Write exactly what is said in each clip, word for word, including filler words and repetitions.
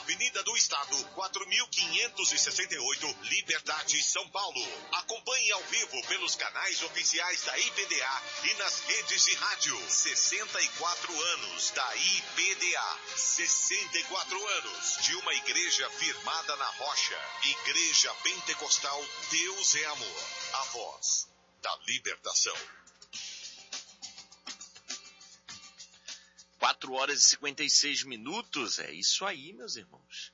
Avenida do Estado, quatro mil quinhentos e sessenta e oito, Liberdade, São Paulo. Acompanhe ao vivo pelos canais oficiais da I P D A e nas redes de rádio. sessenta e quatro anos da I P D A. sessenta e quatro anos de uma igreja firmada na rocha. Igreja Pentecostal Deus é Amor. A voz da libertação. quatro horas e cinquenta e seis minutos, é isso aí, meus irmãos.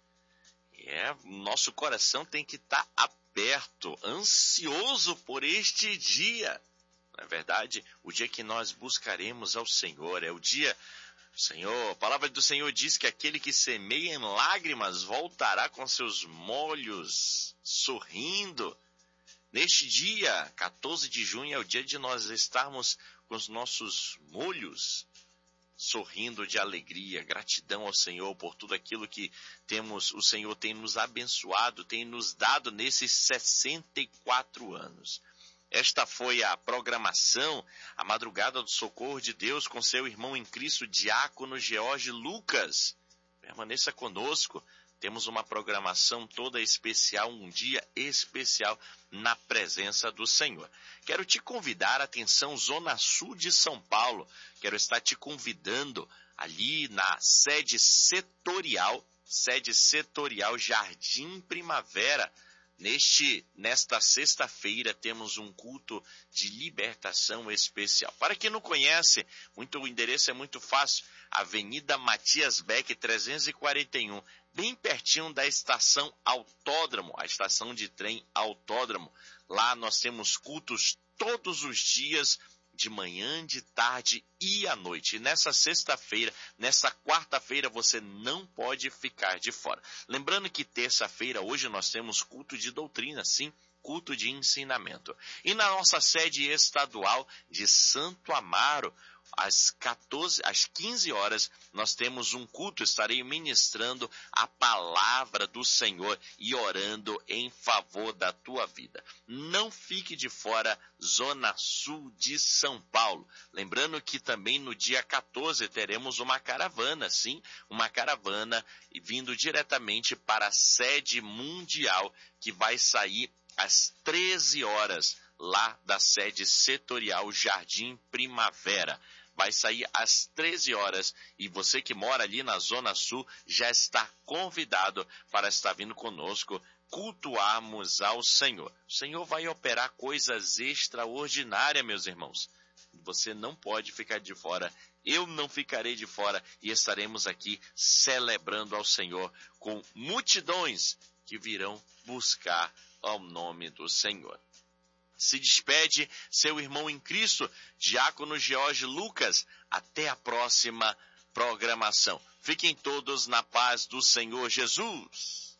É, nosso coração tem que estar aberto, ansioso por este dia. Não é verdade? O dia que nós buscaremos ao Senhor, é o dia... Senhor, a palavra do Senhor diz que aquele que semeia em lágrimas voltará com seus molhos sorrindo. Neste dia, quatorze de junho, é o dia de nós estarmos com os nossos molhos sorrindo de alegria, gratidão ao Senhor por tudo aquilo que temos, o Senhor tem nos abençoado, tem nos dado nesses sessenta e quatro anos. Esta foi a programação, a Madrugada do Socorro de Deus com seu irmão em Cristo, Diácono George Lucas. Permaneça conosco, temos uma programação toda especial, um dia especial na presença do Senhor. Quero te convidar, atenção, Zona Sul de São Paulo, quero estar te convidando ali na sede setorial, sede setorial Jardim Primavera. Neste, nesta sexta-feira temos um culto de libertação especial. Para quem não conhece, muito, o endereço é muito fácil, Avenida Matias Beck trezentos e quarenta e um, bem pertinho da estação Autódromo, a estação de trem Autódromo. Lá nós temos cultos todos os dias, de manhã, de tarde e à noite. E nessa sexta-feira, nessa quarta-feira, você não pode ficar de fora. Lembrando que terça-feira, hoje nós temos culto de doutrina, sim, culto de ensinamento. E na nossa sede estadual de Santo Amaro, às quatorze, às quinze horas, nós temos um culto, estarei ministrando a palavra do Senhor e orando em favor da tua vida. Não fique de fora, Zona Sul de São Paulo. Lembrando que também no dia quatorze teremos uma caravana, sim, uma caravana vindo diretamente para a sede mundial, que vai sair às treze horas, lá da sede setorial Jardim Primavera. Vai sair às treze horas e você que mora ali na Zona Sul já está convidado para estar vindo conosco cultuarmos ao Senhor. O Senhor vai operar coisas extraordinárias, meus irmãos. Você não pode ficar de fora, eu não ficarei de fora e estaremos aqui celebrando ao Senhor com multidões que virão buscar ao nome do Senhor. Se despede seu irmão em Cristo, Diácono George Lucas. Até a próxima programação. Fiquem todos na paz do Senhor Jesus.